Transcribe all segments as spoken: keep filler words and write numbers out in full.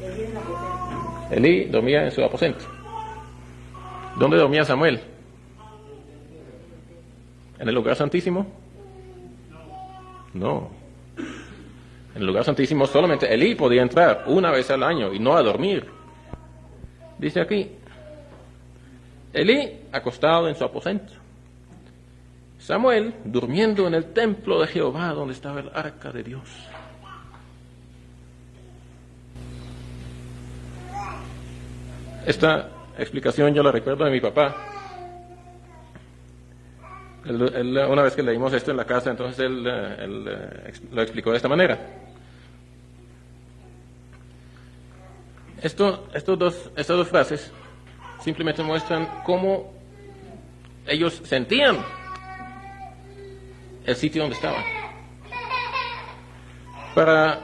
Elí dormía en su aposento. ¿Dónde dormía Samuel? ¿En el lugar santísimo? No. En el lugar santísimo solamente Elí podía entrar una vez al año y no a dormir. Dice aquí, Elí acostado en su aposento. Samuel durmiendo en el templo de Jehová donde estaba el arca de Dios. Esta explicación yo la recuerdo de mi papá. Él, él, una vez que leímos esto en la casa, entonces él, él, él lo explicó de esta manera. Esto, estos dos, estas dos frases simplemente muestran cómo ellos sentían el sitio donde estaban. Para,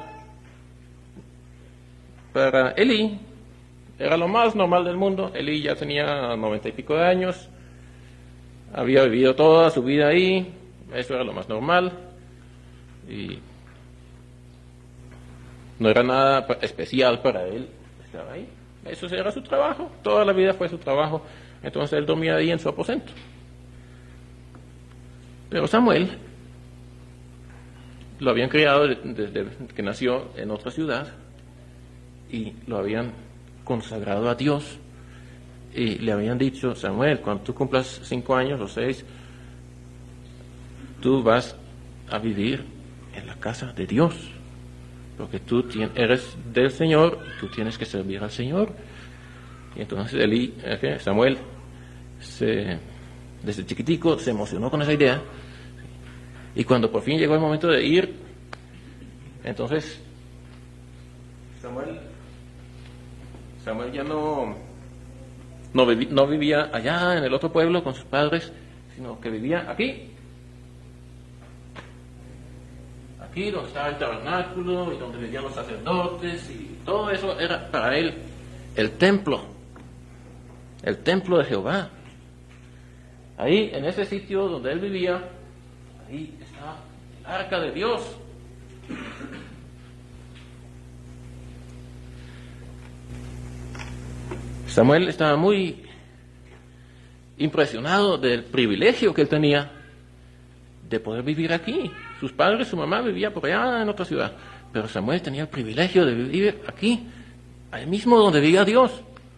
para Elí era lo más normal del mundo. Elí ya tenía noventa y pico de años, había vivido toda su vida ahí, eso era lo más normal y no era nada especial para él estar ahí. Eso era su trabajo, toda la vida fue su trabajo. Entonces él dormía ahí en su aposento. Pero Samuel lo habían criado desde que nació en otra ciudad y lo habían consagrado a Dios y le habían dicho: Samuel, cuando tú cumplas cinco años o seis, tú vas a vivir en la casa de Dios, porque tú tienes, eres del Señor, tú tienes que servir al Señor. Y entonces Elí, Samuel, se, desde chiquitico se emocionó con esa idea, y cuando por fin llegó el momento de ir, entonces Samuel, Samuel ya no, no, viví, no vivía allá en el otro pueblo con sus padres, sino que vivía aquí. Aquí donde estaba el tabernáculo y donde vivían los sacerdotes, y todo eso era para él el templo, el templo de Jehová. Ahí, en ese sitio donde él vivía, ahí estaba el arca de Dios. Samuel estaba muy impresionado del privilegio que él tenía de poder vivir aquí. Sus padres, su mamá vivía por allá en otra ciudad, pero Samuel tenía el privilegio de vivir aquí, ahí mismo donde vivía Dios.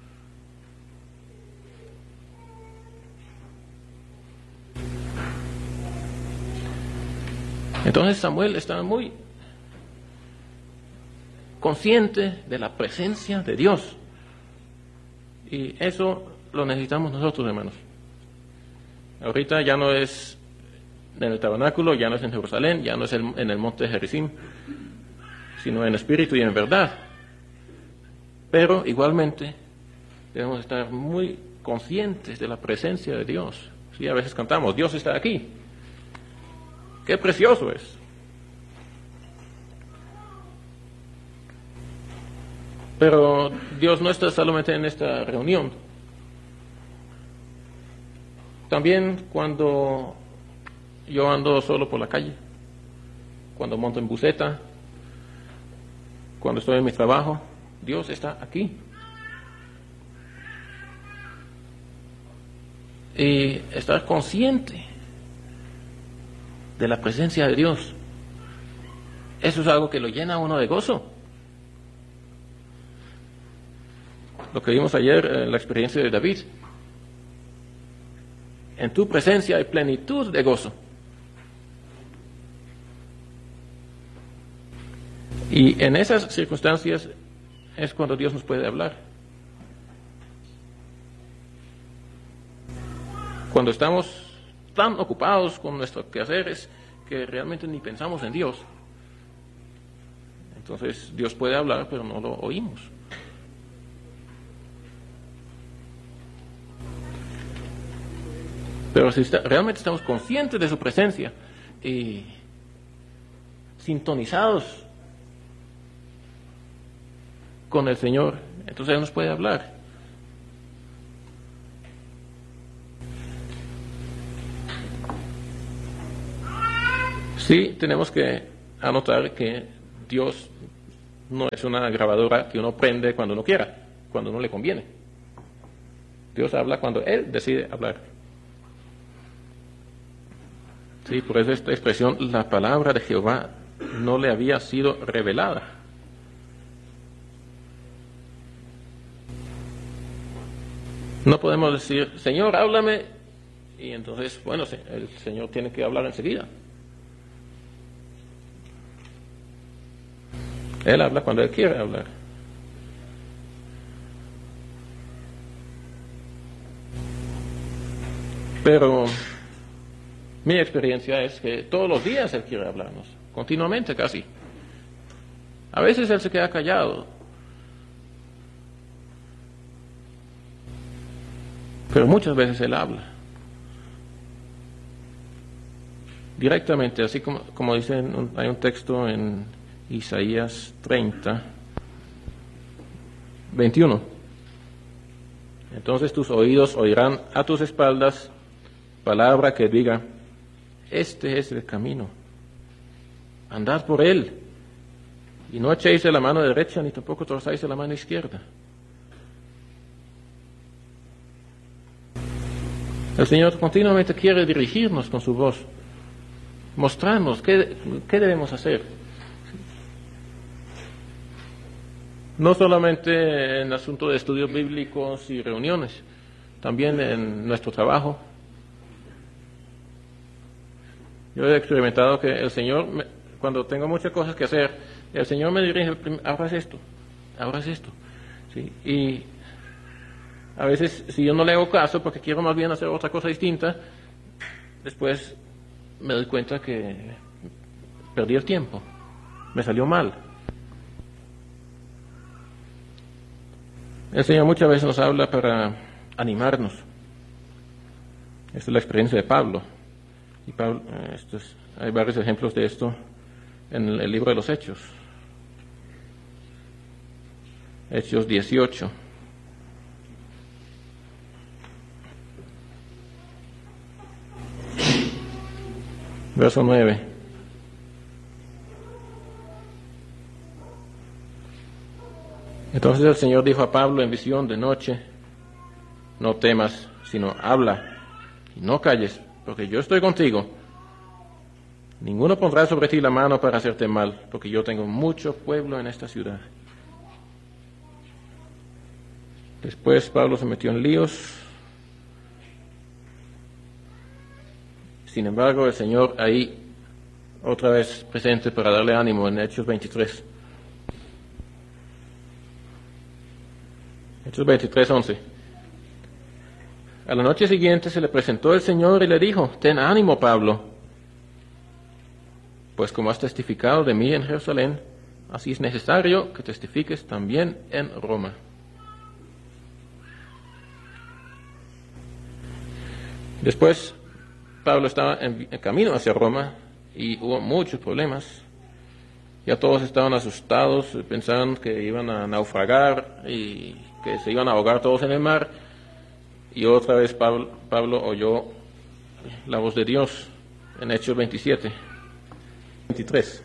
Entonces Samuel estaba muy consciente de la presencia de Dios, y eso lo necesitamos nosotros, hermanos. Ahorita ya no es en el tabernáculo, ya no es en Jerusalén, ya no es en el monte de Gerizim, sino en espíritu y en verdad. Pero igualmente debemos estar muy conscientes de la presencia de Dios. Sí, a veces cantamos: Dios está aquí. ¡Qué precioso es! Pero Dios no está solamente en esta reunión. También cuando yo ando solo por la calle, cuando monto en buseta, cuando estoy en mi trabajo, Dios está aquí. Y estar consciente de la presencia de Dios, eso es algo que lo llena a uno de gozo. Lo que vimos ayer en la experiencia de David: en tu presencia hay plenitud de gozo. Y en esas circunstancias es cuando Dios nos puede hablar. Cuando estamos tan ocupados con nuestros quehaceres que realmente ni pensamos en Dios, entonces Dios puede hablar, pero no lo oímos. Pero si está, realmente estamos conscientes de su presencia y sintonizados con el Señor, entonces Él nos puede hablar. Sí, tenemos que anotar que Dios no es una grabadora que uno prende cuando uno quiera, cuando uno le conviene. Dios habla cuando Él decide hablar. Sí, por eso esta expresión, la palabra de Jehová no le había sido revelada. No podemos decir, Señor, háblame, y entonces, bueno, el Señor tiene que hablar enseguida. Él habla cuando Él quiere hablar. Pero mi experiencia es que todos los días Él quiere hablarnos, continuamente casi. A veces Él se queda callado, pero muchas veces Él habla directamente, así como, como dice, hay un texto en Isaías treinta, veintiuno. Entonces tus oídos oirán a tus espaldas palabra que diga, este es el camino, andad por él, y no echéis de la mano derecha, ni tampoco torzáis de la mano izquierda. El Señor continuamente quiere dirigirnos con su voz, mostrarnos qué, qué debemos hacer. No solamente en asunto de estudios bíblicos y reuniones, también en nuestro trabajo. Yo he experimentado que el Señor, me, cuando tengo muchas cosas que hacer, el Señor me dirige, ahora es esto, ahora es esto. ¿Sí? Y a veces, si yo no le hago caso porque quiero más bien hacer otra cosa distinta, después me doy cuenta que perdí el tiempo, me salió mal. El Señor muchas veces nos habla para animarnos. Esta es la experiencia de Pablo. Y Pablo, esto es, hay varios ejemplos de esto en el, el libro de los Hechos. Hechos dieciocho. Verso nueve. Entonces el Señor dijo a Pablo en visión de noche, no temas, sino habla y no calles, porque yo estoy contigo. Ninguno pondrá sobre ti la mano para hacerte mal, porque yo tengo mucho pueblo en esta ciudad. Después Pablo se metió en líos. Sin embargo, el Señor ahí otra vez presente para darle ánimo en Hechos veintitrés. Hechos veintitrés, once. A la noche siguiente se le presentó el Señor y le dijo, ten ánimo, Pablo, pues como has testificado de mí en Jerusalén, así es necesario que testifiques también en Roma. Después, Pablo estaba en, en camino hacia Roma y hubo muchos problemas. Ya todos estaban asustados, pensaban que iban a naufragar y que se iban a ahogar todos en el mar. Y otra vez Pablo, Pablo oyó la voz de Dios en Hechos veintisiete, veintitrés.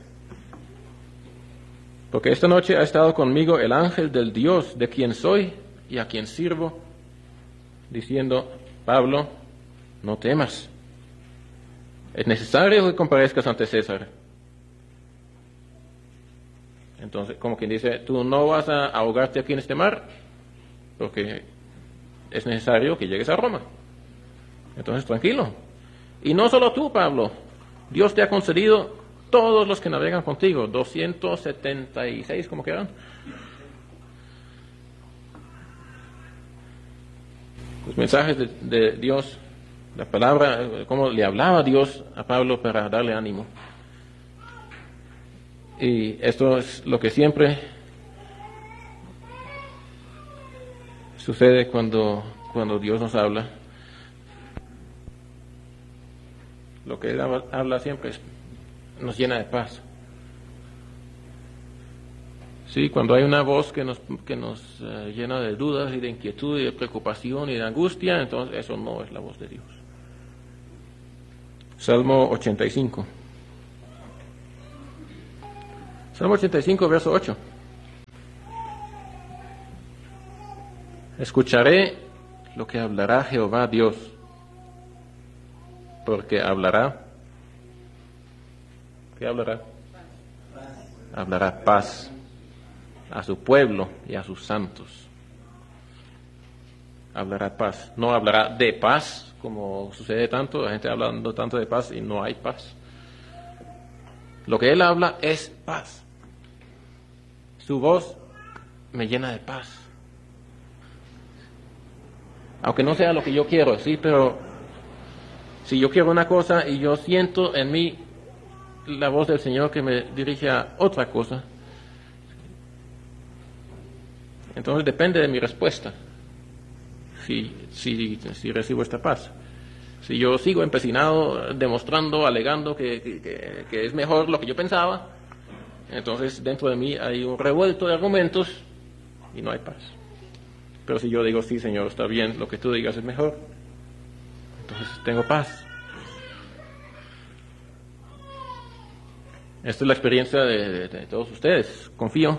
Porque esta noche ha estado conmigo el ángel del Dios de quien soy y a quien sirvo, diciendo, Pablo, no temas. Es necesario que comparezcas ante César. Entonces, como quien dice, tú no vas a ahogarte aquí en este mar, porque es necesario que llegues a Roma. Entonces, tranquilo. Y no solo tú, Pablo. Dios te ha concedido todos los que navegan contigo, doscientos setenta y seis, como quedan. Los mensajes de, de Dios, la palabra, cómo le hablaba Dios a Pablo para darle ánimo. Y esto es lo que siempre sucede cuando, cuando Dios nos habla. Lo que Él habla siempre es, nos llena de paz. Sí, cuando hay una voz que nos, que nos uh, llena de dudas y de inquietud y de preocupación y de angustia, entonces eso no es la voz de Dios. Salmo ochenta y cinco. Salmo ochenta y cinco, verso ocho. Escucharé lo que hablará Jehová Dios, porque hablará. ¿Qué hablará? Hablará paz a su pueblo y a sus santos. Hablará paz. No hablará de paz, como sucede tanto, la gente hablando tanto de paz y no hay paz. Lo que él habla es paz. Su voz me llena de paz. Aunque no sea lo que yo quiero, sí, pero si yo quiero una cosa y yo siento en mí la voz del Señor que me dirige a otra cosa, entonces depende de mi respuesta, si, si, si recibo esta paz. Si yo sigo empecinado, demostrando, alegando que, que, que es mejor lo que yo pensaba, entonces dentro de mí hay un revuelto de argumentos y no hay paz. Pero si yo digo, sí, Señor, está bien, lo que tú digas es mejor, entonces tengo paz. Esta es la experiencia de, de, de todos ustedes, confío.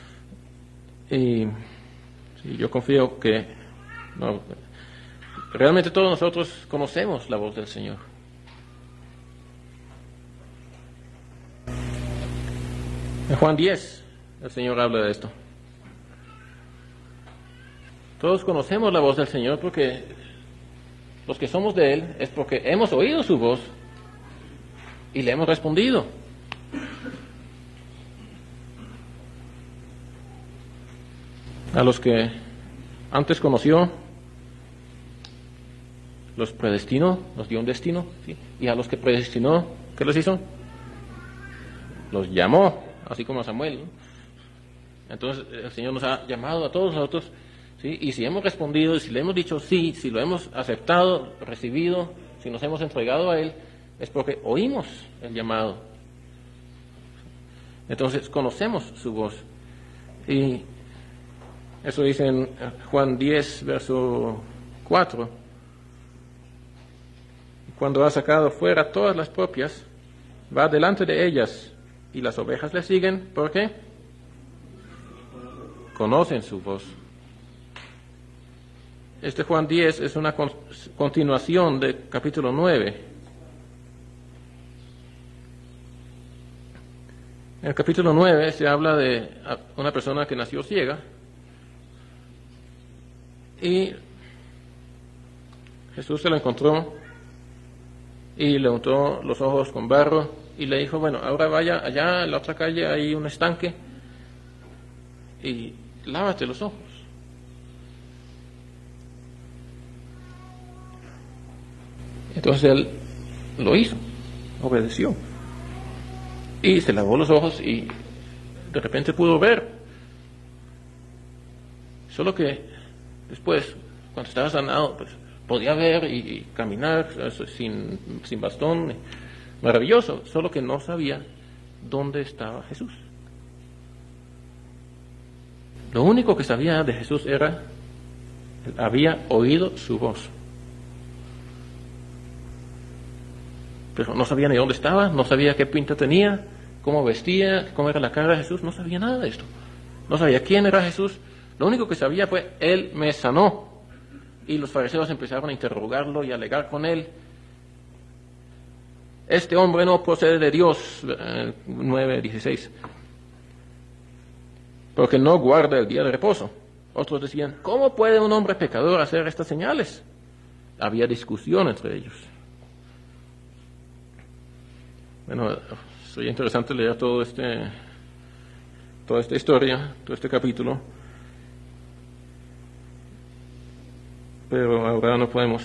Y sí, yo confío que no, realmente todos nosotros conocemos la voz del Señor. En Juan diez, el Señor habla de esto. Todos conocemos la voz del Señor porque los que somos de Él es porque hemos oído su voz y le hemos respondido. A los que antes conoció, los predestinó, nos dio un destino, ¿sí? Y a los que predestinó, ¿qué les hizo? Los llamó, así como a Samuel, ¿no? Entonces el Señor nos ha llamado a todos nosotros, ¿sí? Y si hemos respondido, si le hemos dicho sí, si lo hemos aceptado, recibido, si nos hemos entregado a Él, es porque oímos el llamado. Entonces conocemos su voz. Y eso dice en Juan diez, verso cuatro. Cuando ha sacado fuera todas las propias, va delante de ellas, y las ovejas le siguen. ¿Por qué? Conocen su voz. Este Juan diez es una con- continuación del capítulo nueve. En el capítulo nueve se habla de una persona que nació ciega y Jesús se lo encontró y le untó los ojos con barro y le dijo, bueno, ahora vaya allá en la otra calle, hay un estanque y lávate los ojos. Entonces él lo hizo, obedeció y se lavó los ojos y de repente pudo ver. Solo que después, cuando estaba sanado, pues podía ver y, y caminar sin, sin bastón, maravilloso, solo que no sabía dónde estaba Jesús. Lo único que sabía de Jesús era, había oído su voz. Pero no sabía ni dónde estaba, no sabía qué pinta tenía, cómo vestía, cómo era la cara de Jesús, no sabía nada de esto. No sabía quién era Jesús, lo único que sabía fue, Él me sanó. Y los fariseos empezaron a interrogarlo y a alegar con él. Este hombre no procede de Dios, eh, nueve dieciséis, porque no guarda el día de reposo. Otros decían, ¿cómo puede un hombre pecador hacer estas señales? Había discusión entre ellos. Bueno, sería interesante leer todo este, toda esta historia, todo este capítulo, pero ahora no podemos.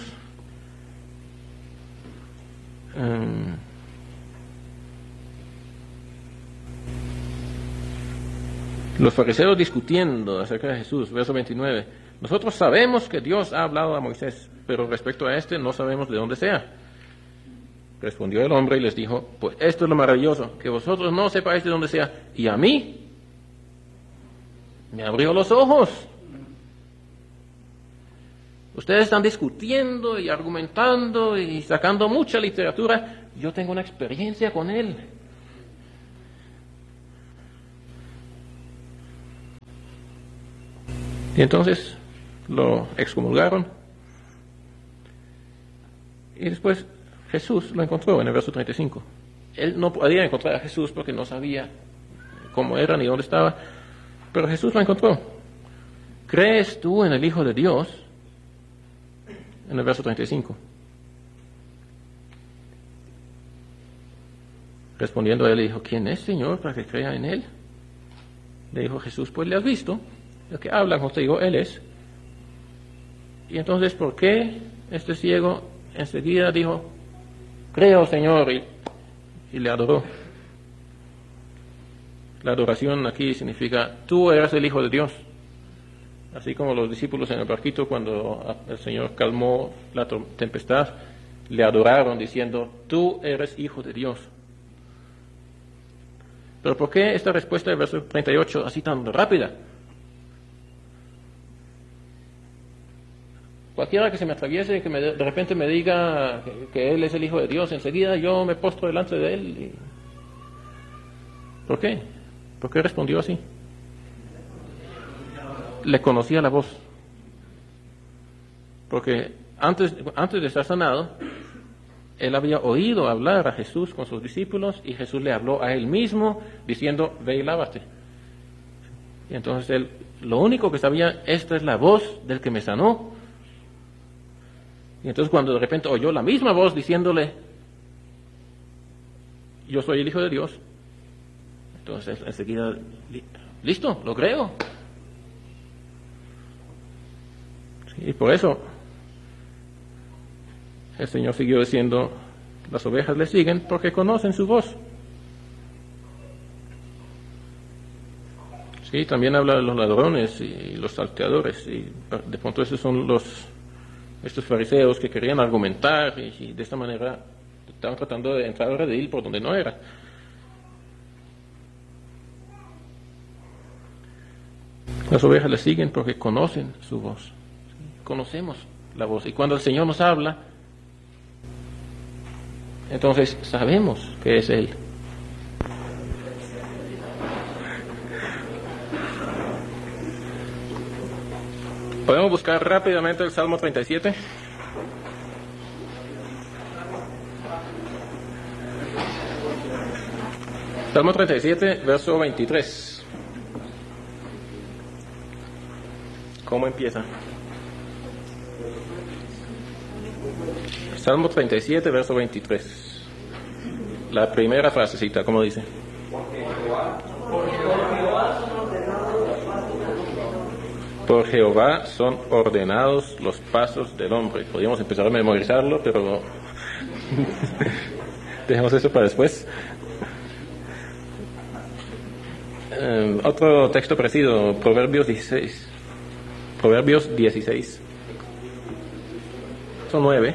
Um, los fariseos discutiendo acerca de Jesús, verso veintinueve. Nosotros sabemos que Dios ha hablado a Moisés, pero respecto a este no sabemos de dónde sea. Respondió el hombre y les dijo, pues esto es lo maravilloso, que vosotros no sepáis de dónde sea, y a mí me abrió los ojos. Ustedes están discutiendo y argumentando y sacando mucha literatura. Yo tengo una experiencia con Él. Y entonces, lo excomulgaron. Y después Jesús lo encontró en el verso treinta y cinco. Él no podía encontrar a Jesús porque no sabía cómo era ni dónde estaba, pero Jesús lo encontró. ¿Crees tú en el Hijo de Dios? En el verso treinta y cinco. Respondiendo a él, le dijo, ¿quién es, Señor, para que crea en él? Le dijo Jesús, pues le has visto, el que habla contigo, él es. Y entonces, ¿por qué este ciego enseguida dijo, creo, Señor, y, y le adoró? La adoración aquí significa, tú eres el Hijo de Dios. Así como los discípulos en el barquito, cuando el Señor calmó la tempestad, le adoraron diciendo, tú eres Hijo de Dios. Pero ¿por qué esta respuesta del verso treinta y ocho así tan rápida? Cualquiera que se me atraviese y que me, de repente me diga que, que Él es el Hijo de Dios, enseguida yo me postro delante de Él. Y... ¿Por qué? ¿Por qué respondió así? Le conocía la voz. Porque antes, antes de estar sanado, él había oído hablar a Jesús con sus discípulos y Jesús le habló a él mismo diciendo, ve y lávate. Y entonces él, lo único que sabía, esta es la voz del que me sanó. Y entonces cuando de repente oyó la misma voz diciéndole, yo soy el Hijo de Dios, entonces enseguida, listo, lo creo. Y por eso el Señor siguió diciendo, las ovejas le siguen porque conocen su voz. Sí, también habla de los ladrones y los salteadores, y de pronto esos son los estos fariseos que querían argumentar y, y de esta manera estaban tratando de entrar al redil por donde no era. Las ovejas le siguen porque conocen su voz. Conocemos la voz. Y cuando el Señor nos habla, entonces sabemos que es Él. ¿Podemos buscar rápidamente el Salmo treinta y siete? Salmo treinta y siete, verso veintitrés. ¿Cómo empieza? Salmo treinta y siete, verso veintitrés. La primera frasecita, ¿cómo dice? Por Jehová son ordenados los pasos del hombre. Podríamos empezar a memorizarlo, pero dejemos eso para después. Um, otro texto parecido, Proverbios dieciséis. Proverbios dieciséis. Son nueve.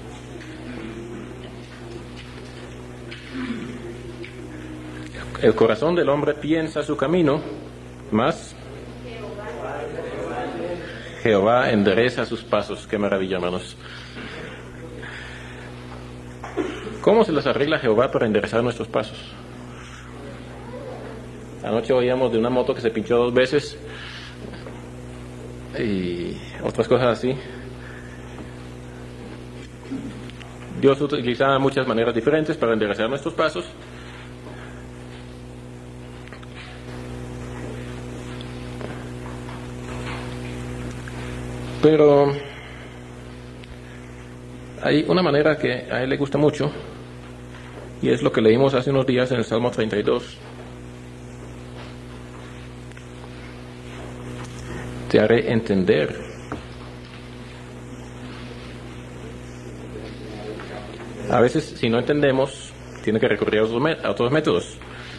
El corazón del hombre piensa su camino, mas Jehová endereza sus pasos. Qué maravilla, hermanos. ¿Cómo se les arregla Jehová para enderezar nuestros pasos? Anoche oíamos de una moto que se pinchó dos veces y otras cosas así. Dios utiliza muchas maneras diferentes para enderezar nuestros pasos. Pero hay una manera que a él le gusta mucho, y es lo que leímos hace unos días en el Salmo treinta y dos. Te haré entender. A veces, si no entendemos, tiene que recurrir a otros, a otros métodos.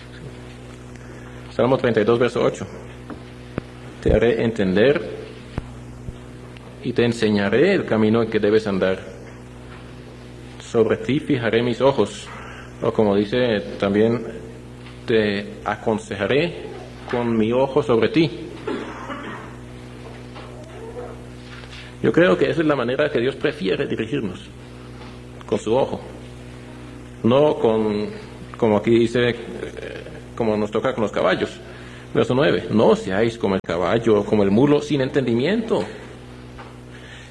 Salmo treinta y dos, verso ocho. Te haré entender y te enseñaré el camino en que debes andar. Sobre ti fijaré mis ojos. O como dice también, te aconsejaré con mi ojo sobre ti. Yo creo que esa es la manera que Dios prefiere dirigirnos, con su ojo. No con, como aquí dice, eh, como nos toca con los caballos. Verso nueve. No seáis como el caballo o como el mulo sin entendimiento,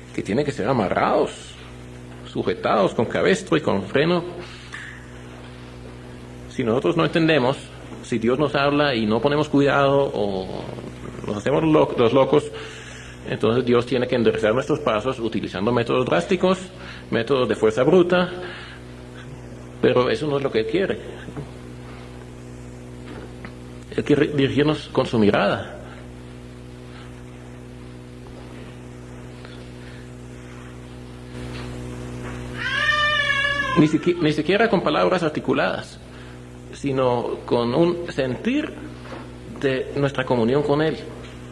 que tienen que ser amarrados, sujetados con cabestro y con freno. Si nosotros no entendemos, si Dios nos habla y no ponemos cuidado o nos hacemos lo- los locos, entonces Dios tiene que enderezar nuestros pasos utilizando métodos drásticos, métodos de fuerza bruta, pero eso no es lo que Él quiere. Él quiere dirigirnos con su mirada. Ni siquiera, ni siquiera con palabras articuladas, sino con un sentir de nuestra comunión con Él.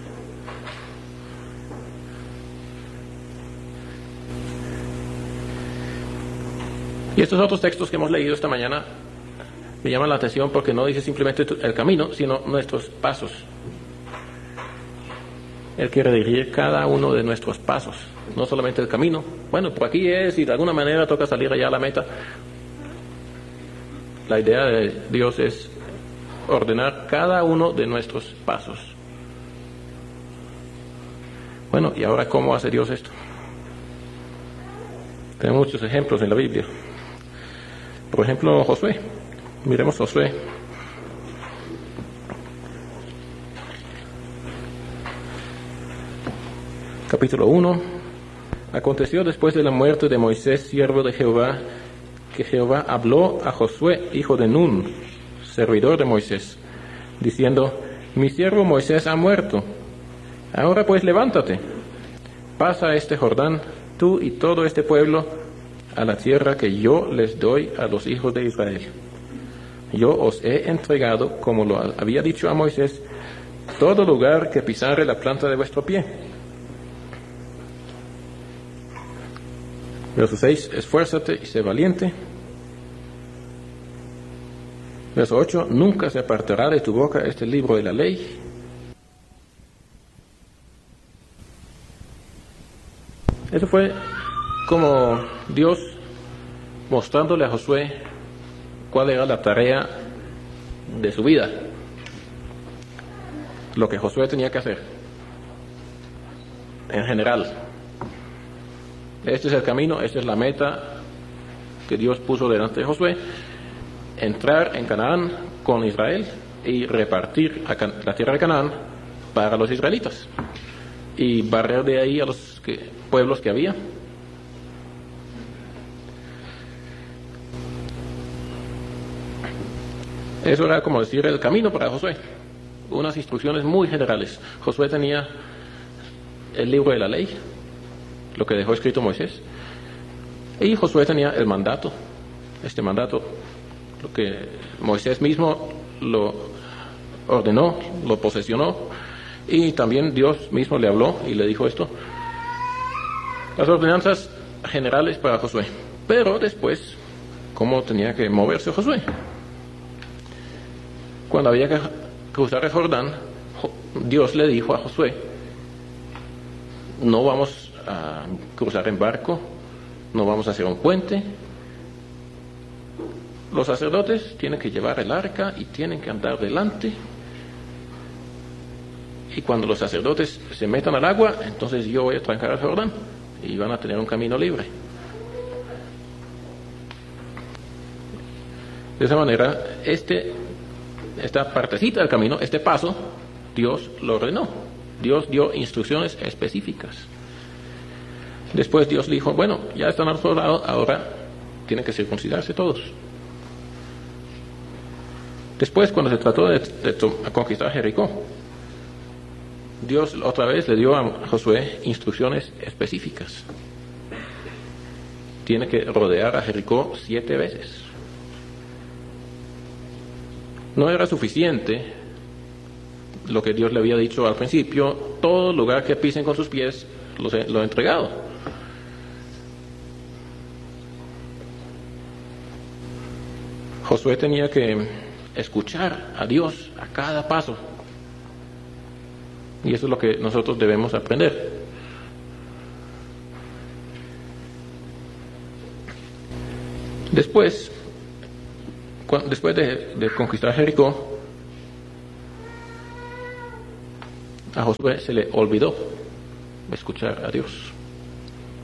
Y estos otros textos que hemos leído esta mañana me llaman la atención porque no dice simplemente el camino, sino nuestros pasos. Él quiere dirigir cada uno de nuestros pasos, no solamente el camino. Bueno, por aquí es y de alguna manera toca salir allá a la meta. La idea de Dios es ordenar cada uno de nuestros pasos. Bueno, ¿y ahora cómo hace Dios esto? Tenemos muchos ejemplos en la Biblia. Por ejemplo, Josué. Miremos Josué. Capítulo uno. Aconteció después de la muerte de Moisés, siervo de Jehová, que Jehová habló a Josué, hijo de Nun, servidor de Moisés, diciendo: Mi siervo Moisés ha muerto. Ahora pues levántate, pasa este Jordán, tú y todo este pueblo, a la tierra que yo les doy a los hijos de Israel. Yo os he entregado, como lo había dicho a Moisés, todo lugar que pisare la planta de vuestro pie. Verso seis, esfuérzate y sé valiente. Verso ocho, nunca se apartará de tu boca este libro de la ley. Eso fue como Dios mostrándole a Josué cuál era la tarea de su vida, lo que Josué tenía que hacer en general. Este es el camino, esta es la meta que Dios puso delante de Josué: entrar en Canaán con Israel y repartir la tierra de Canaán para los israelitas y barrer de ahí a los que, pueblos que había. Eso era como decir el camino para Josué, unas instrucciones muy generales. Josué tenía el libro de la ley, lo que dejó escrito Moisés, y Josué tenía el mandato, este mandato, lo que Moisés mismo lo ordenó, lo posesionó, y también Dios mismo le habló y le dijo esto. Las ordenanzas generales para Josué. Pero después, ¿cómo tenía que moverse Josué? Cuando había que cruzar el Jordán, Dios le dijo a Josué: no vamos a cruzar en barco, no vamos a hacer un puente. Los sacerdotes tienen que llevar el arca y tienen que andar delante. Y cuando los sacerdotes se metan al agua, entonces yo voy a trancar el Jordán y van a tener un camino libre. De esa manera, este, esta partecita del camino, este paso, Dios lo ordenó. Dios dio instrucciones específicas. Después Dios dijo: bueno, ya están al otro lado, ahora tienen que circuncidarse todos. Después, cuando se trató de, de, de conquistar Jericó, Dios otra vez le dio a Josué instrucciones específicas. Tiene que rodear a Jericó siete veces. No era suficiente lo que Dios le había dicho al principio: todo lugar que pisen con sus pies lo he, lo he entregado. Josué tenía que escuchar a Dios a cada paso. Y eso es lo que nosotros debemos aprender. Después, cuando, después de, de conquistar Jericó, a Josué se le olvidó escuchar a Dios.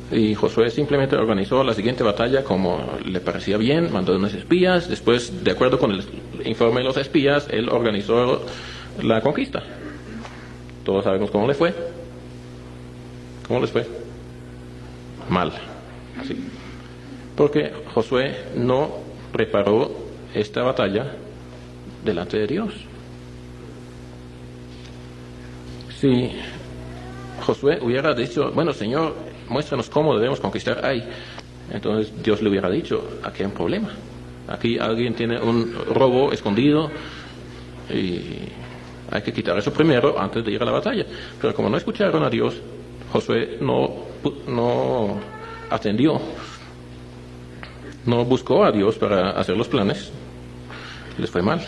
Y Josué simplemente organizó la siguiente batalla como le parecía bien, mandó unos espías, después, de acuerdo con el informe de los espías, él organizó la conquista. Todos sabemos cómo le fue. ¿Cómo les fue? Mal. Sí. Porque Josué no preparó esta batalla delante de Dios. Si Josué hubiera dicho, bueno, Señor, muéstranos cómo debemos conquistar ahí, entonces Dios le hubiera dicho, aquí hay un problema. Aquí alguien tiene un robo escondido y hay que quitar eso primero antes de ir a la batalla. Pero como no escucharon a Dios, Josué no, no atendió, no buscó a Dios para hacer los planes, les fue mal.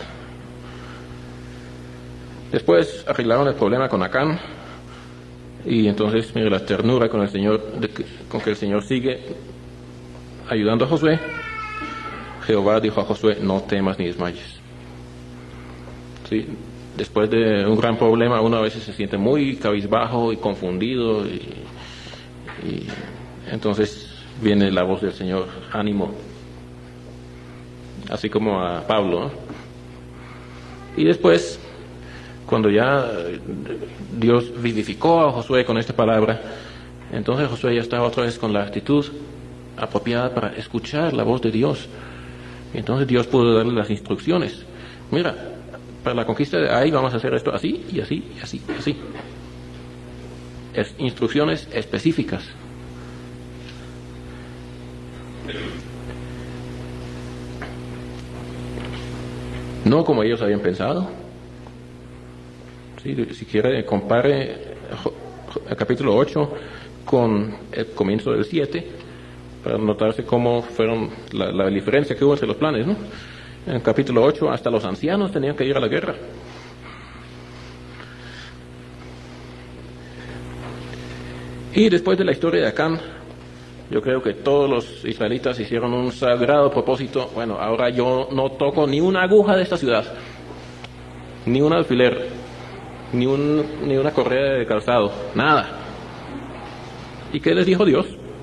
Después arreglaron el problema con Acán, y entonces, mire la ternura con el Señor, de que, con que el Señor sigue ayudando a Josué. Jehová dijo a Josué, no temas ni desmayes. ¿Sí? Después de un gran problema, uno a veces se siente muy cabizbajo y confundido, y, y entonces viene la voz del Señor, ánimo, así como a Pablo, ¿no? Y después, cuando ya Dios vivificó a Josué con esta palabra, entonces Josué ya estaba otra vez con la actitud apropiada para escuchar la voz de Dios. Y entonces Dios pudo darle las instrucciones. Mira, para la conquista de ahí vamos a hacer esto así, y así, y así, y así. Es instrucciones específicas. No como ellos habían pensado. Sí, si quiere, compare el capítulo ocho con el comienzo del siete, para notarse cómo fueron la, la diferencia que hubo entre los planes, ¿no? En el capítulo ocho, hasta los ancianos tenían que ir a la guerra. Y después de la historia de Acán, yo creo que todos los israelitas hicieron un sagrado propósito. Bueno, ahora yo no toco ni una aguja de esta ciudad, ni un alfiler, ni, un, ni una correa de calzado, nada. ¿Y qué les dijo Dios?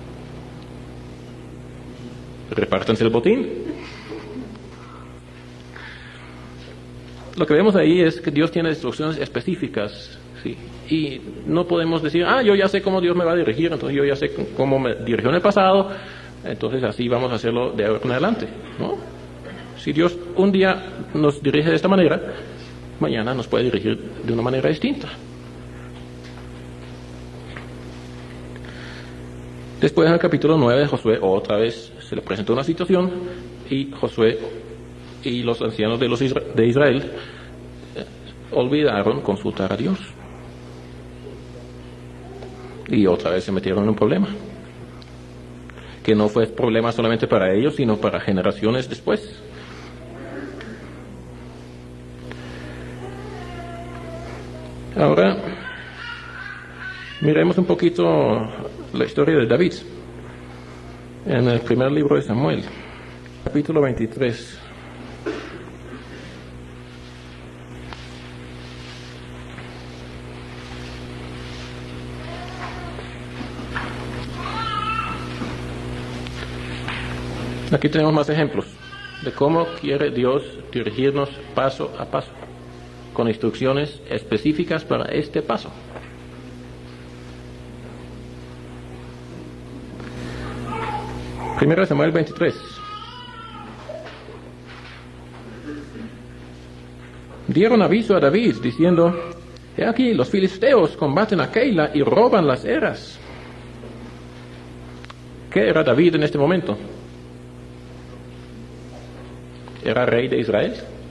Repártanse el botín. Lo que vemos ahí es que Dios tiene instrucciones específicas, ¿sí? Y no podemos decir, ah, yo ya sé cómo Dios me va a dirigir, entonces yo ya sé cómo me dirigió en el pasado, entonces así vamos a hacerlo de ahora en adelante, ¿no? Si Dios un día nos dirige de esta manera, mañana nos puede dirigir de una manera distinta. Después, en el capítulo nueve de Josué, otra vez se le presentó una situación, y Josué y los ancianos de, los Isra- de Israel eh, olvidaron consultar a Dios. Y otra vez se metieron en un problema, que no fue problema solamente para ellos, sino para generaciones después. Ahora, miremos un poquito la historia de David en el primer libro de Samuel, capítulo veintitrés. Aquí tenemos más ejemplos de cómo quiere Dios dirigirnos paso a paso, con instrucciones específicas para este paso. Primero Samuel veintitrés. Dieron aviso a David diciendo, he aquí los filisteos combaten a Keila y roban las eras. ¿Qué era David en este momento? ¿Era rey de Israel?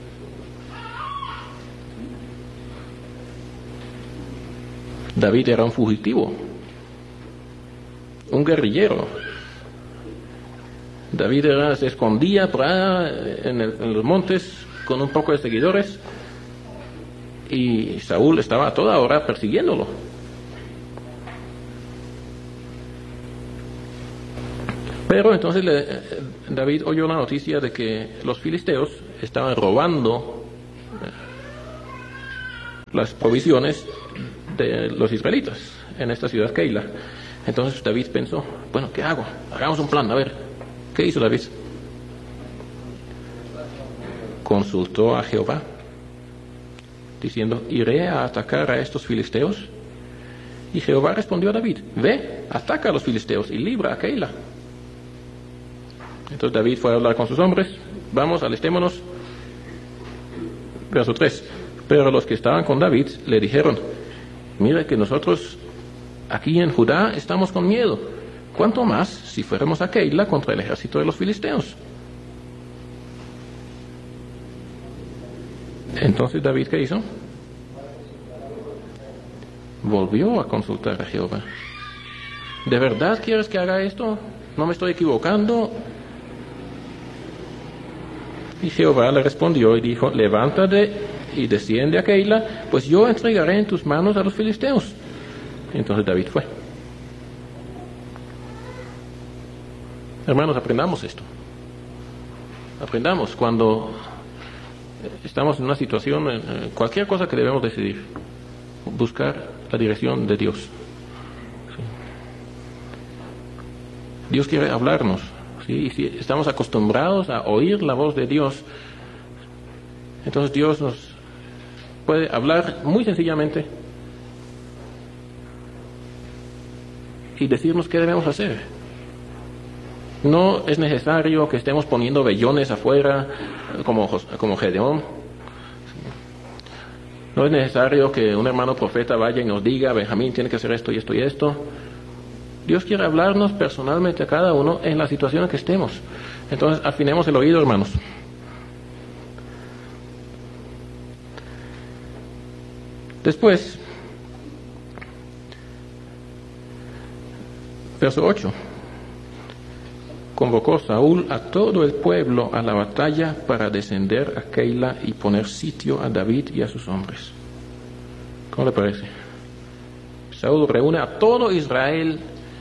David era un fugitivo, un guerrillero. David era, se escondía por allá en, el, en los montes con un poco de seguidores, y Saúl estaba a toda hora persiguiéndolo. Pero entonces le, David oyó la noticia de que los filisteos estaban robando las provisiones de los israelitas en esta ciudad Keila. Entonces David pensó, bueno, ¿qué hago? Hagamos un plan, a ver. ¿Qué hizo David? Consultó a Jehová, diciendo, iré a atacar a estos filisteos. Y Jehová respondió a David, ve, ataca a los filisteos y libra a Keila. Entonces David fue a hablar con sus hombres, vamos, alistémonos. Verso tres, pero los que estaban con David le dijeron, mira que nosotros aquí en Judá estamos con miedo, cuánto más si fuéramos a Keila contra el ejército de los filisteos. Entonces David, ¿qué hizo? Volvió a consultar a Jehová. ¿De verdad quieres que haga esto? ¿No me estoy equivocando? Y Jehová le respondió y dijo, levántate y desciende a Keila, pues yo entregaré en tus manos a los filisteos. Entonces David fue. Hermanos, aprendamos esto. Aprendamos cuando estamos en una situación, en cualquier cosa que debemos decidir, buscar la dirección de Dios. ¿Sí? Dios quiere hablarnos. ¿Sí? Y si estamos acostumbrados a oír la voz de Dios, entonces Dios nos puede hablar muy sencillamente y decirnos qué debemos hacer. No es necesario que estemos poniendo vellones afuera como, como Gedeón. No es necesario que un hermano profeta vaya y nos diga, Benjamín tiene que hacer esto y esto y esto. Dios quiere hablarnos personalmente a cada uno en la situación en que estemos. Entonces, afinemos el oído, hermanos. Después, verso ocho. Convocó Saúl a todo el pueblo a la batalla para descender a Keila y poner sitio a David y a sus hombres. ¿Cómo le parece? Saúl reúne a todo Israel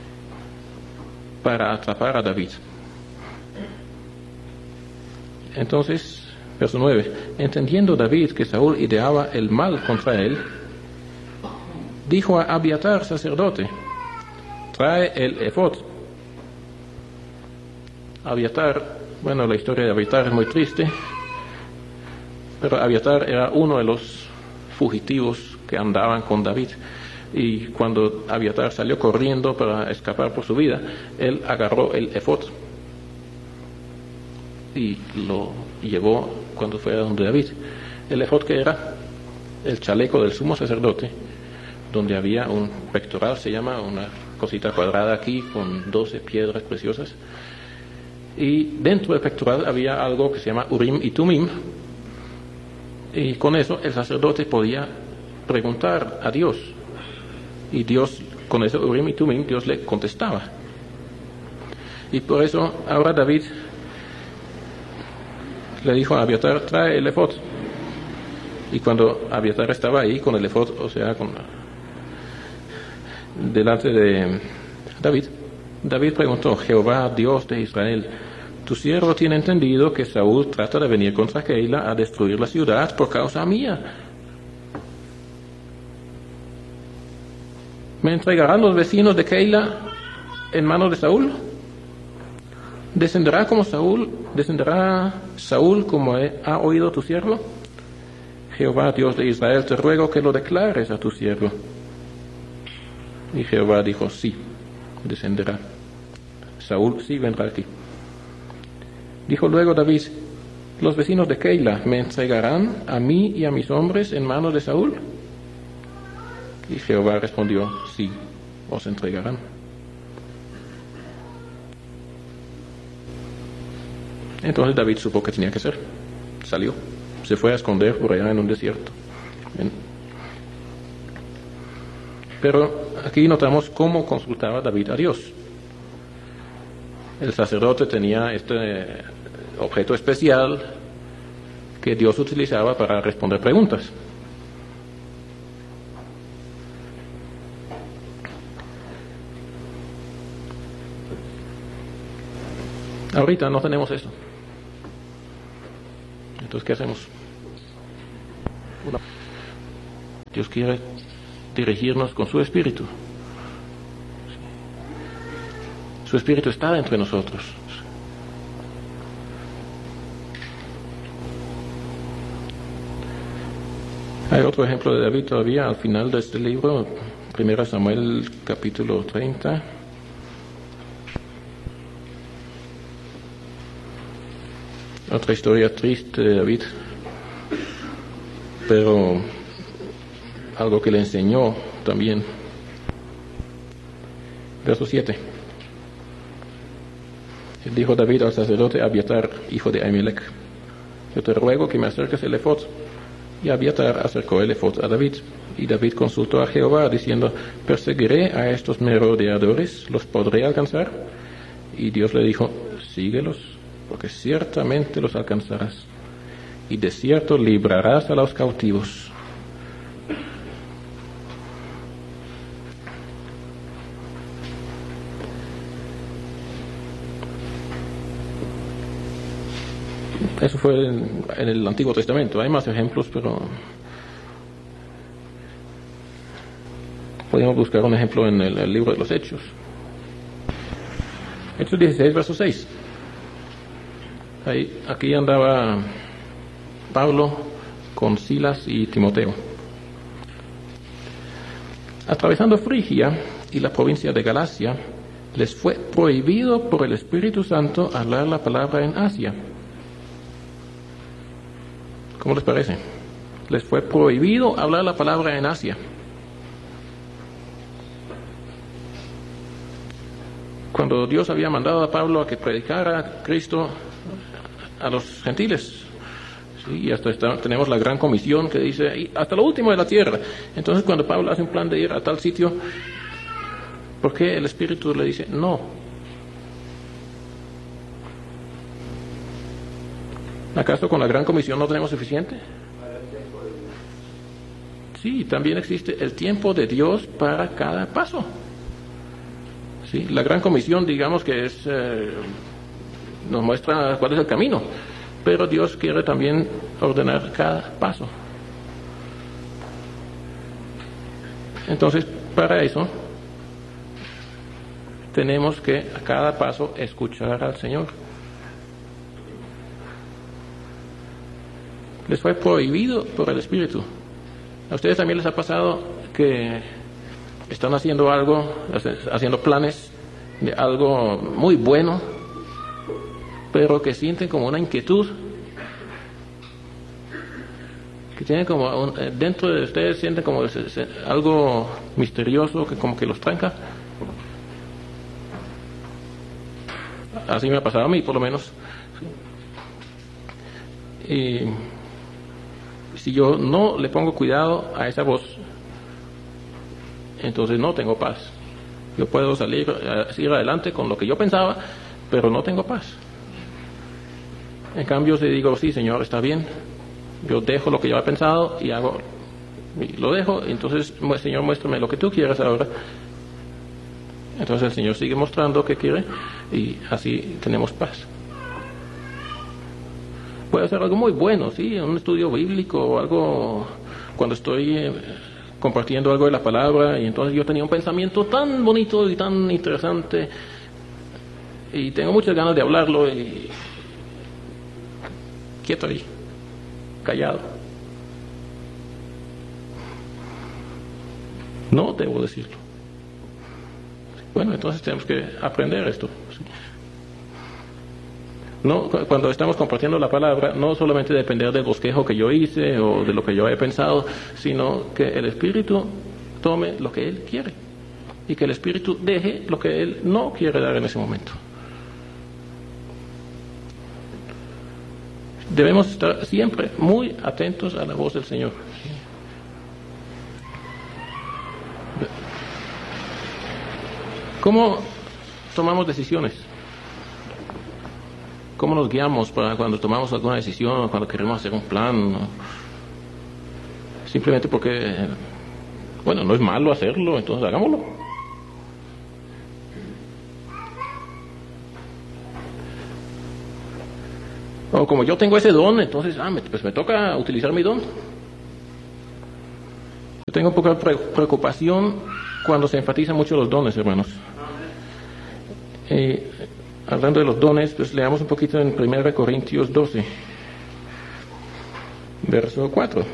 para atrapar a David. Entonces, verso nueve. Entendiendo David que Saúl ideaba el mal contra él, dijo a Abiatar, sacerdote, trae el efod. Abiatar, bueno, la historia de Abiatar es muy triste, pero Abiatar era uno de los fugitivos que andaban con David. Y cuando Abiatar salió corriendo para escapar por su vida, él agarró el efod y lo llevó cuando fue a donde David. El efod, que era el chaleco del sumo sacerdote, donde había un pectoral, se llama, una cosita cuadrada aquí con doce piedras preciosas. Y dentro del pectoral había algo que se llama Urim y Tumim, y con eso el sacerdote podía preguntar a Dios, y Dios, con eso Urim y Tumim, Dios le contestaba. Y por eso ahora David le dijo a Abiatar, trae el efod. Y cuando Abiatar estaba ahí con el efod, o sea, con, delante de David, David preguntó, Jehová, Dios de Israel, tu siervo tiene entendido que Saúl trata de venir contra Keila a destruir la ciudad por causa mía. ¿Me entregarán los vecinos de Keila en manos de Saúl? ¿Descenderá como Saúl, descenderá Saúl como ha oído tu siervo? Jehová, Dios de Israel, te ruego que lo declares a tu siervo. Y Jehová dijo, sí, descenderá. Saúl sí vendrá aquí. Dijo luego David, los vecinos de Keila me entregarán a mí y a mis hombres en manos de Saúl. Y Jehová respondió, sí, os entregarán. Entonces David supo que tenía que hacer. Salió, se fue a esconder por allá en un desierto. Bien. Pero aquí notamos cómo consultaba David a Dios. El sacerdote tenía este objeto especial que Dios utilizaba para responder preguntas. Ahorita no tenemos eso. Entonces, ¿qué hacemos? Dios quiere dirigirnos con su espíritu. Su Espíritu está entre nosotros. Hay otro ejemplo de David todavía al final de este libro, primero Samuel capítulo treinta. Otra historia triste de David, pero algo que le enseñó también. Verso siete. Dijo David al sacerdote Abiatar, hijo de Ahimelech: yo te ruego que me acerques el efod. Y Abiatar acercó el efod a David. Y David consultó a Jehová, diciendo: ¿perseguiré a estos merodeadores? ¿Los podré alcanzar? Y Dios le dijo: síguelos, porque ciertamente los alcanzarás, y de cierto librarás a los cautivos. Eso fue en, en el Antiguo Testamento. Hay más ejemplos, pero podemos buscar un ejemplo en el, el libro de los Hechos. Hechos dieciséis, verso seis. Ahí, aquí andaba Pablo con Silas y Timoteo. Atravesando Frigia y la provincia de Galacia, les fue prohibido por el Espíritu Santo hablar la palabra en Asia. ¿Cómo les parece? Les fue prohibido hablar la palabra en Asia. Cuando Dios había mandado a Pablo a que predicara a Cristo a los gentiles, ¿sí? Y hasta está, tenemos la gran comisión que dice hasta lo último de la tierra. Entonces, cuando Pablo hace un plan de ir a tal sitio, ¿por qué el Espíritu le dice no? ¿Acaso con la gran comisión no tenemos suficiente? Sí, también existe el tiempo de Dios para cada paso. Sí, la gran comisión, digamos que es eh, nos muestra cuál es el camino, pero Dios quiere también ordenar cada paso. Entonces, para eso tenemos que a cada paso escuchar al Señor. Les fue prohibido por el Espíritu. ¿A ustedes también les ha pasado que están haciendo algo, haciendo planes de algo muy bueno, pero que sienten como una inquietud, que tienen como un, dentro de ustedes sienten como algo misterioso que como que los tranca? Así me ha pasado a mí, por lo menos. Y si yo no le pongo cuidado a esa voz, entonces no tengo paz. Yo puedo salir, seguir adelante con lo que yo pensaba, pero no tengo paz. En cambio, si digo, sí, Señor, está bien, yo dejo lo que yo he pensado y hago, y lo dejo, entonces, Señor, muéstrame lo que tú quieres ahora. Entonces el Señor sigue mostrando qué quiere y así tenemos paz. Puede ser algo muy bueno, sí, un estudio bíblico o algo, cuando estoy eh, compartiendo algo de la palabra, y entonces yo tenía un pensamiento tan bonito y tan interesante y tengo muchas ganas de hablarlo y quieto ahí, callado. No debo decirlo. Bueno, entonces tenemos que aprender esto. No, cuando estamos compartiendo la palabra, no solamente depender del bosquejo que yo hice o de lo que yo he pensado, sino que el Espíritu tome lo que Él quiere y que el Espíritu deje lo que Él no quiere dar en ese momento. Debemos estar siempre muy atentos a la voz del Señor. ¿Cómo tomamos decisiones? ¿Cómo nos guiamos para cuando tomamos alguna decisión, cuando queremos hacer un plan? Simplemente porque, bueno, no es malo hacerlo, entonces hagámoslo. O como yo tengo ese don, entonces, ah, pues me toca utilizar mi don. Yo tengo poca preocupación cuando se enfatizan mucho los dones, hermanos. Eh, hablando de los dones, pues leamos un poquito en primera Corintios doce, verso cuatro.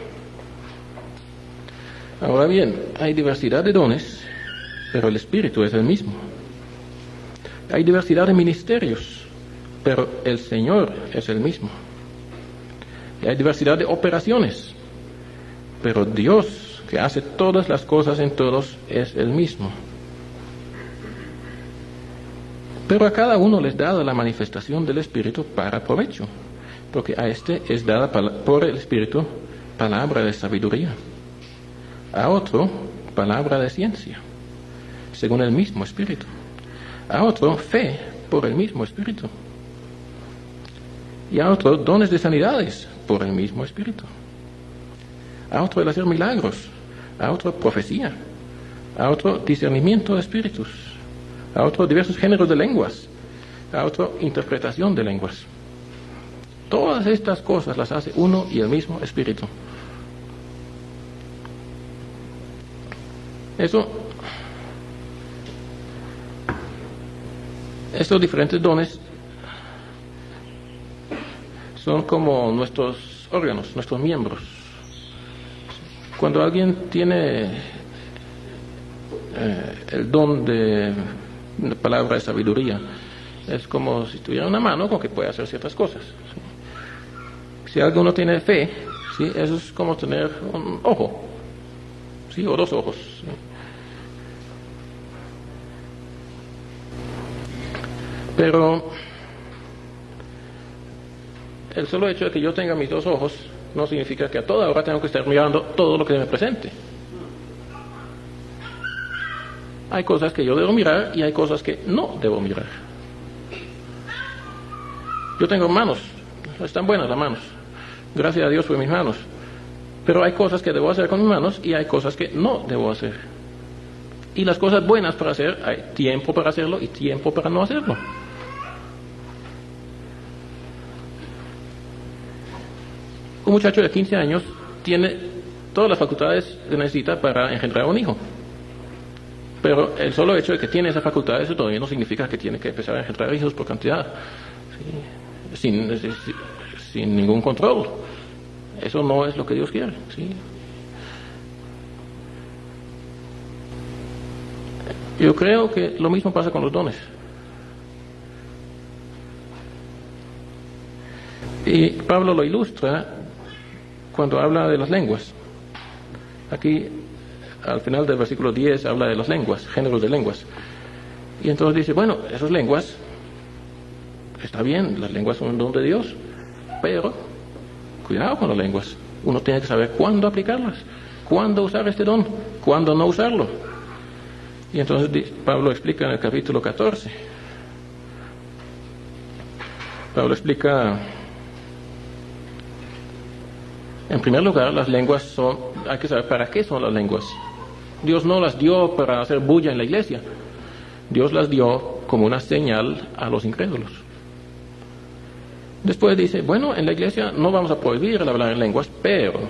Ahora bien, hay diversidad de dones, pero el Espíritu es el mismo. Hay diversidad de ministerios, pero el Señor es el mismo. Y hay diversidad de operaciones, pero Dios, que hace todas las cosas en todos, es el mismo. Pero a cada uno les da la manifestación del Espíritu para provecho, porque a este es dada por el Espíritu palabra de sabiduría, a otro palabra de ciencia, según el mismo Espíritu, a otro fe por el mismo Espíritu, y a otro dones de sanidades por el mismo Espíritu, a otro el hacer milagros, a otro profecía, a otro discernimiento de espíritus, a otro diversos géneros de lenguas, a otro interpretación de lenguas. Todas estas cosas las hace uno y el mismo Espíritu. Eso, estos diferentes dones son como nuestros órganos, nuestros miembros. Cuando alguien tiene eh, el don de una palabra de sabiduría, es como si tuviera una mano con que puede hacer ciertas cosas. ¿Sí? Si alguno tiene fe, ¿sí? Eso es como tener un ojo, ¿sí? O dos ojos. ¿Sí? Pero el solo hecho de que yo tenga mis dos ojos no significa que a toda hora tengo que estar mirando todo lo que me presente. Hay cosas que yo debo mirar y hay cosas que no debo mirar. Yo tengo manos, están buenas las manos, gracias a Dios por mis manos, pero hay cosas que debo hacer con mis manos y hay cosas que no debo hacer. Y las cosas buenas para hacer, hay tiempo para hacerlo y tiempo para no hacerlo. Un muchacho de quince años tiene todas las facultades que necesita para engendrar un hijo. Pero el solo hecho de que tiene esas facultades todavía no significa que tiene que empezar a engendrar hijos por cantidad, ¿sí? sin, sin, sin ningún control. Eso no es lo que Dios quiere, ¿sí? Yo creo que lo mismo pasa con los dones. Y Pablo lo ilustra cuando habla de las lenguas. Aquí, al final del versículo diez, habla de las lenguas, géneros de lenguas. Y entonces dice, bueno, esas lenguas, está bien, las lenguas son un don de Dios, pero cuidado con las lenguas. Uno tiene que saber cuándo aplicarlas, cuándo usar este don, cuándo no usarlo. Y entonces Pablo explica en el capítulo catorce. Pablo explica, en primer lugar, las lenguas son, hay que saber para qué son las lenguas. Dios no las dio para hacer bulla en la iglesia. Dios las dio como una señal a los incrédulos. Después dice, bueno, en la iglesia no vamos a prohibir el hablar en lenguas, pero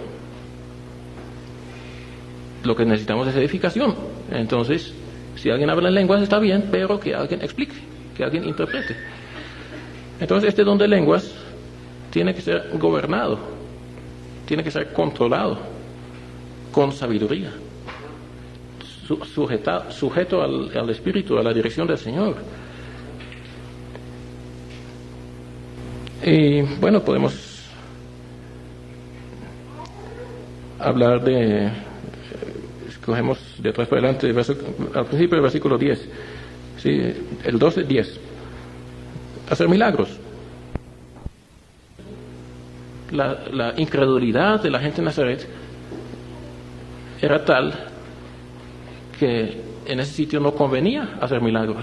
lo que necesitamos es edificación. Entonces, si alguien habla en lenguas está bien, pero que alguien explique, que alguien interprete. Entonces, este don de lenguas tiene que ser gobernado, tiene que ser controlado con sabiduría, su, sujeta, sujeto al, al Espíritu, a la dirección del Señor. Y bueno, podemos hablar de, escogemos de atrás para adelante, al principio del versículo diez, ¿sí? El doce, diez. Hacer milagros. La, la incredulidad de la gente en Nazaret era tal que en ese sitio no convenía hacer milagros.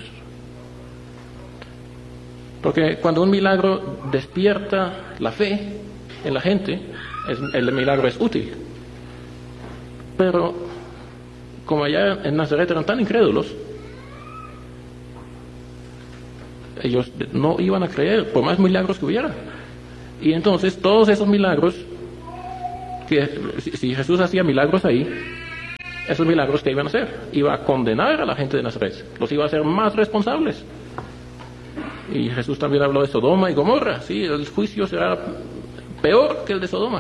Porque cuando un milagro despierta la fe en la gente, es, el milagro es útil. Pero como allá en Nazaret eran tan incrédulos, ellos no iban a creer por más milagros que hubiera. Y entonces todos esos milagros, que si Jesús hacía milagros ahí, esos milagros que iban a hacer, iba a condenar a la gente de Nazaret, los iba a hacer más responsables. Y Jesús también habló de Sodoma y Gomorra, sí, el juicio será peor que el de Sodoma.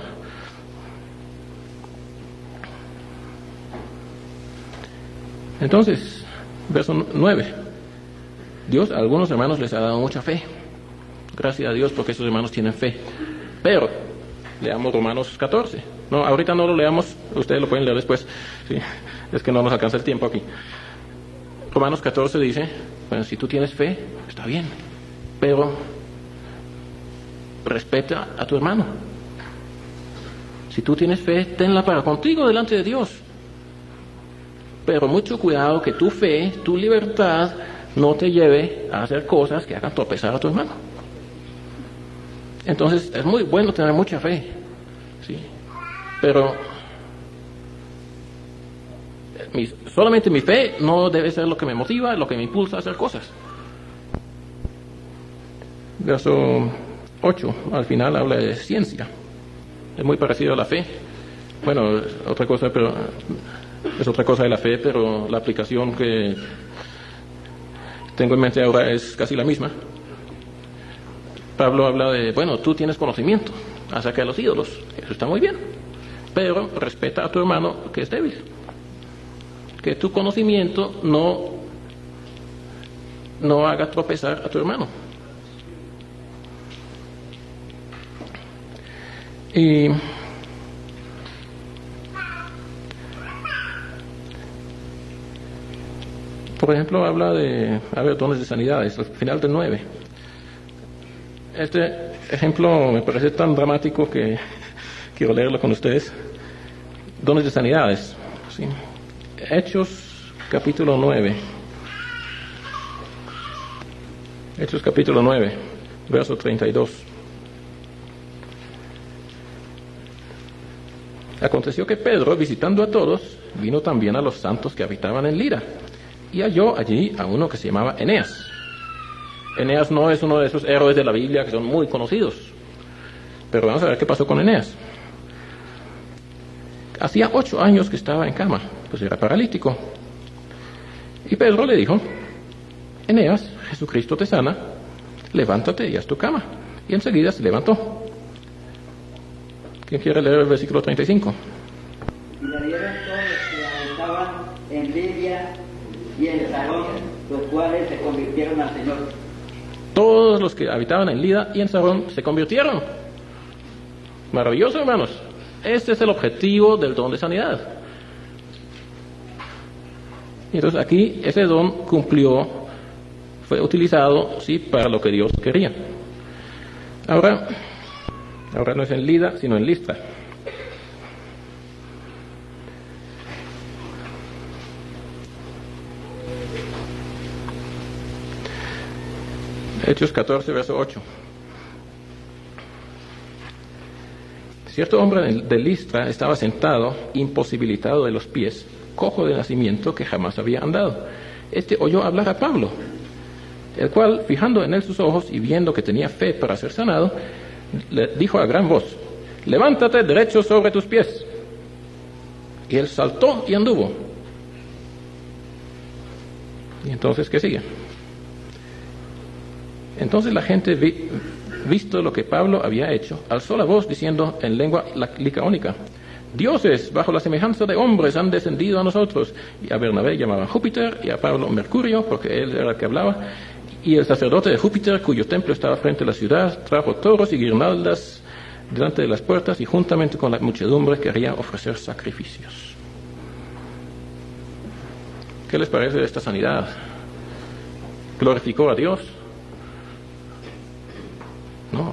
Entonces, verso nueve. Dios a algunos hermanos les ha dado mucha fe. Gracias a Dios porque esos hermanos tienen fe. Pero, leamos Romanos catorce. No, ahorita no lo leamos, ustedes lo pueden leer después. Sí, es que no nos alcanza el tiempo aquí. Romanos catorce dice, bueno, si tú tienes fe, está bien, pero respeta a tu hermano. Si tú tienes fe, tenla para contigo delante de Dios. Pero mucho cuidado que tu fe, tu libertad, no te lleve a hacer cosas que hagan tropezar a tu hermano. Entonces, es muy bueno tener mucha fe, ¿sí? Pero mi, solamente mi fe no debe ser lo que me motiva, lo que me impulsa a hacer cosas. Verso ocho, al final habla de ciencia. Es muy parecido a la fe. Bueno, otra cosa, pero es otra cosa de la fe, pero la aplicación que tengo en mente ahora es casi la misma. Pablo habla de, bueno, tú tienes conocimiento acerca de los ídolos, eso está muy bien, pero respeta a tu hermano que es débil. Que tu conocimiento no, no haga tropezar a tu hermano. Y por ejemplo, habla de, a ver, dones de sanidades, al final del nueve. Este ejemplo me parece tan dramático que quiero leerlo con ustedes. Dones de sanidades, ¿sí? Hechos capítulo nueve. Hechos capítulo nueve, verso treinta y dos. Aconteció que Pedro, visitando a todos, vino también a los santos que habitaban en Lira, y halló allí a uno que se llamaba Eneas. Eneas no es uno de esos héroes de la Biblia que son muy conocidos, pero vamos a ver qué pasó con Eneas. Hacía ocho años que estaba en cama, pues era paralítico. Y Pedro le dijo, Eneas, Jesucristo te sana, levántate y haz tu cama. Y enseguida se levantó. ¿Quién quiere leer el versículo treinta y cinco? Y le dieron todos los que estaban en Lidia y en Sarón, los cuales se convirtieron al Señor. Todos los que habitaban en Lida y en Sarón se convirtieron. Maravilloso, hermanos. Este es el objetivo del don de sanidad. Y entonces aquí ese don cumplió, fue utilizado, sí, para lo que Dios quería. Ahora, ahora no es en Lida, sino en Listra. Hechos catorce, verso ocho. Cierto hombre de Listra estaba sentado, imposibilitado de los pies, cojo de nacimiento, que jamás había andado. Este oyó hablar a Pablo, el cual, fijando en él sus ojos y viendo que tenía fe para ser sanado, le dijo a gran voz, levántate derecho sobre tus pies. Y él saltó y anduvo. Y entonces, ¿qué sigue? Entonces la gente, vi, visto lo que Pablo había hecho, alzó la voz diciendo en lengua licaónica, dioses bajo la semejanza de hombres han descendido a nosotros. Y a Bernabé llamaban Júpiter y a Pablo Mercurio, porque él era el que hablaba. Y el sacerdote de Júpiter, cuyo templo estaba frente a la ciudad, trajo toros y guirnaldas delante de las puertas y juntamente con la muchedumbre quería ofrecer sacrificios. ¿Qué les parece de esta sanidad? ¿Glorificó a Dios? No.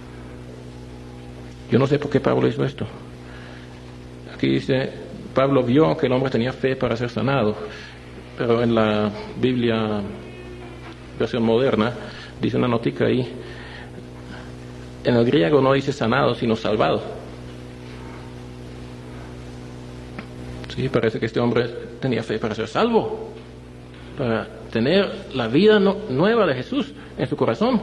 Yo no sé por qué Pablo hizo esto. Aquí dice, Pablo vio que el hombre tenía fe para ser sanado, pero en la Biblia versión moderna dice una notica ahí, en el griego no dice sanado, sino salvado. Sí, parece que este hombre tenía fe para ser salvo, para tener la vida no, nueva de Jesús en su corazón.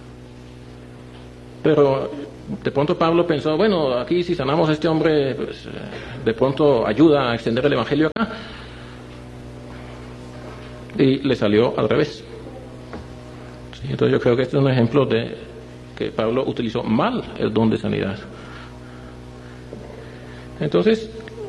Pero de pronto Pablo pensó, bueno, aquí si sanamos a este hombre, pues, de pronto ayuda a extender el evangelio acá. Y le salió al revés. Sí, entonces yo creo que este es un ejemplo de que Pablo utilizó mal el don de sanidad. Entonces,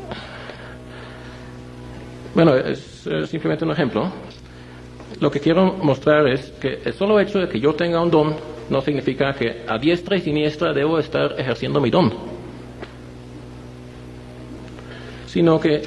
bueno, es, es simplemente un ejemplo. Lo que quiero mostrar es que el solo hecho de que yo tenga un don no significa que a diestra y siniestra debo estar ejerciendo mi don, sino que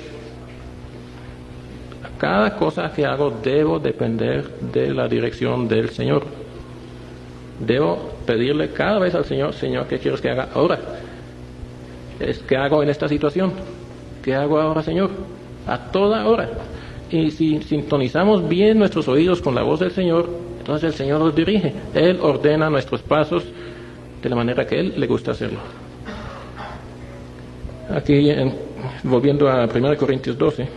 cada cosa que hago debo depender de la dirección del Señor. Debo pedirle cada vez al Señor: Señor, ¿qué quieres que haga ahora? Es, ¿qué hago en esta situación? ¿Qué hago ahora, Señor? A toda hora. Y si sintonizamos bien nuestros oídos con la voz del Señor, entonces el Señor nos dirige. Él ordena nuestros pasos de la manera que Él le gusta hacerlo. Aquí, en, volviendo a primera Corintios doce,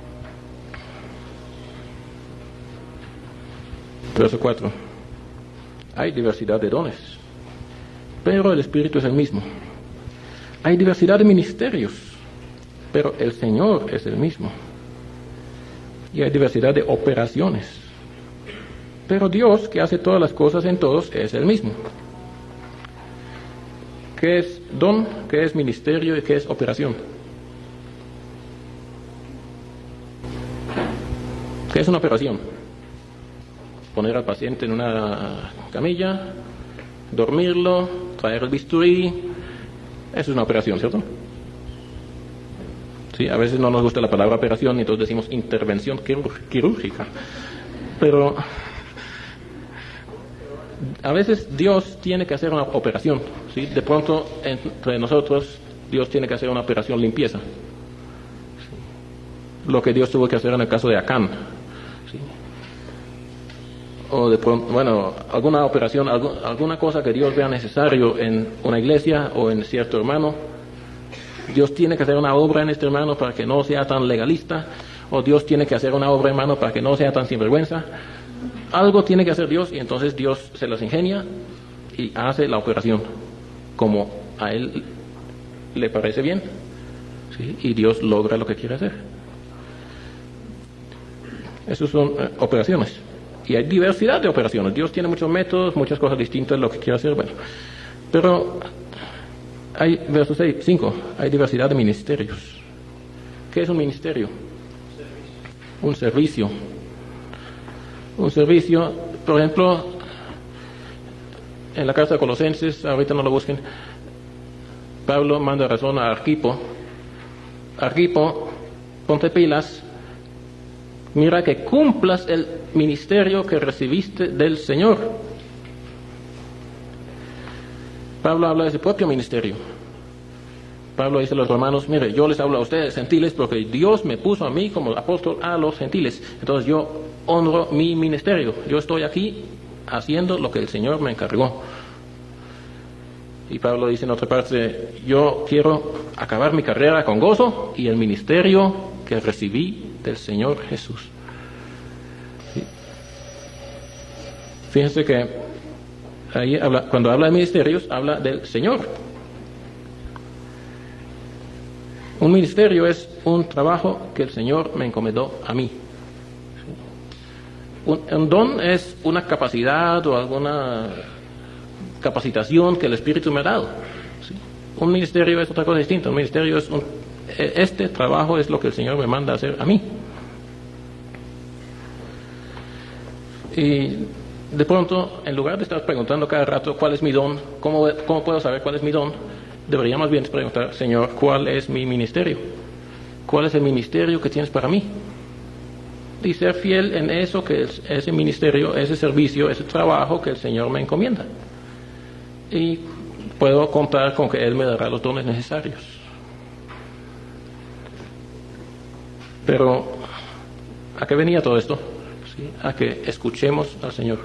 verso cuatro. Hay diversidad de dones, pero el Espíritu es el mismo. Hay diversidad de ministerios, pero el Señor es el mismo. Y hay diversidad de operaciones, pero Dios, que hace todas las cosas en todos, es el mismo. ¿Qué es don? ¿Qué es ministerio? ¿Y qué es operación? ¿Qué es una operación? Poner al paciente en una camilla, dormirlo, traer el bisturí. Eso es una operación, ¿cierto? Sí, a veces no nos gusta la palabra operación y entonces decimos intervención quirúrgica. Pero a veces Dios tiene que hacer una operación, ¿sí? De pronto entre nosotros Dios tiene que hacer una operación limpieza. ¿Sí? Lo que Dios tuvo que hacer en el caso de Acán. ¿Sí? O de pronto, bueno, alguna operación, alguna cosa que Dios vea necesario en una iglesia o en cierto hermano. Dios tiene que hacer una obra en este hermano para que no sea tan legalista, o Dios tiene que hacer una obra, hermano, para que no sea tan sinvergüenza. Algo tiene que hacer Dios, y entonces Dios se las ingenia y hace la operación como a Él le parece bien, ¿sí? Y Dios logra lo que quiere hacer. Esas son eh, operaciones. Y hay diversidad de operaciones. Dios tiene muchos métodos, muchas cosas distintas de lo que quiere hacer. Bueno, pero hay, verso cinco, hay diversidad de ministerios. ¿Qué es un ministerio? Un servicio. Un servicio, por ejemplo, en la carta de Colosenses, ahorita no lo busquen, Pablo manda razón a Arquipo. Arquipo, ponte pilas, mira que cumplas el ministerio que recibiste del Señor. Pablo habla de su propio ministerio. Pablo dice a los romanos: mire, yo les hablo a ustedes gentiles porque Dios me puso a mí como apóstol a los gentiles. Entonces yo honro mi ministerio. Yo estoy aquí haciendo lo que el Señor me encargó. Y Pablo dice en otra parte: yo quiero acabar mi carrera con gozo y el ministerio que recibí del Señor Jesús. ¿Sí? Fíjense que ahí habla, cuando habla de ministerios, habla del Señor. Un ministerio es un trabajo que el Señor me encomendó a mí. Un, un don es una capacidad o alguna capacitación que el Espíritu me ha dado. ¿Sí? Un ministerio es otra cosa distinta. Un ministerio es un, este trabajo es lo que el Señor me manda a hacer a mí. Y de pronto, en lugar de estar preguntando cada rato cuál es mi don, cómo, cómo puedo saber cuál es mi don, debería más bien preguntar: Señor, ¿cuál es mi ministerio? ¿Cuál es el ministerio que tienes para mí? Y ser fiel en eso que es ese ministerio, ese servicio, ese trabajo que el Señor me encomienda. Y puedo contar con que Él me dará los dones necesarios. Pero, ¿a qué venía todo esto? ¿Sí? A que escuchemos al Señor.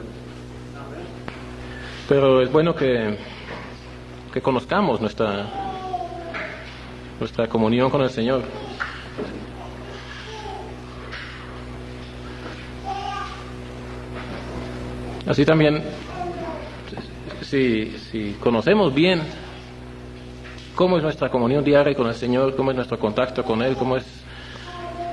Pero es bueno que, que conozcamos nuestra, nuestra comunión con el Señor. Así también, si, si conocemos bien cómo es nuestra comunión diaria con el Señor, cómo es nuestro contacto con Él, cómo es